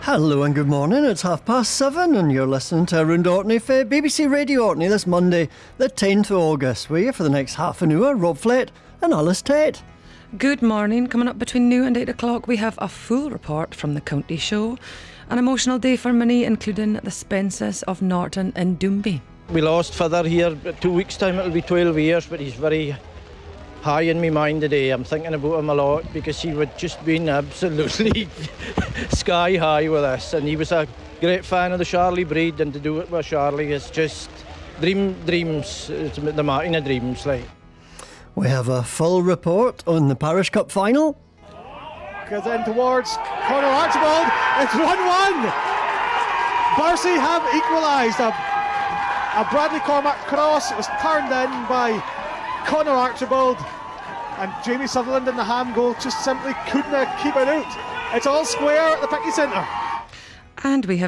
Hello and good morning, it's 7:30 and you're listening to Around Orkney for BBC Radio Orkney this Monday, the 10th of August. We're here for the next half an hour, Rob Flett and Alice Tate. Good morning. Coming up between now and 8 o'clock, we have a full report from the County Show. An emotional day for many, including the Spences of Norton and Doomby. We lost Father here, 2 weeks' time it'll be 12 years, but he's very high in my mind today. I'm thinking about him a lot because he would just been absolutely sky high with us, and he was a great fan of the Charlie breed, and to do it with Charlie is just dreams. It's the Martin of dreams, like. We have a full report on the Parish Cup final. Goes in towards Conor Archibald. It's 1-1. Barcy have equalised. A Bradley Cormac cross was turned in by Conor Archibald, and Jamie Sutherland in the ham goal just simply couldn't keep it out. It's all square at the Picky Centre. And we have